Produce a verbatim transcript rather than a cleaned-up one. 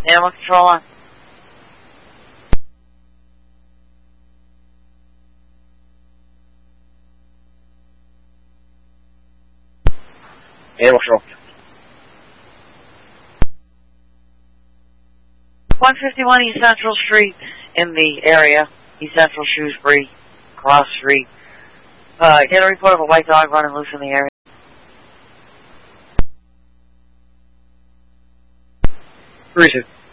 Animal control on. Animal control. one fifty-one East Central Street in the area. East Central, Shrewsbury, Cross Street. Uh, get a report of a white dog running loose in the area. Recent.